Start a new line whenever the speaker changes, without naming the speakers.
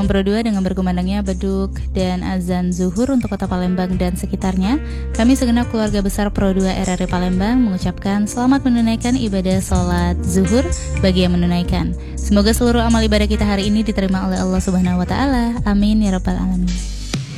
Kulon Pro 2 dengan berkumandangnya beduk dan azan zuhur untuk kota Palembang dan sekitarnya, kami segenap keluarga besar Pro 2 RRI Palembang mengucapkan selamat menunaikan ibadah sholat zuhur bagi yang menunaikan. Semoga seluruh amal ibadah kita hari ini diterima oleh Allah Subhanahu wa Ta'ala. Amin ya Rabbal 'Alamin.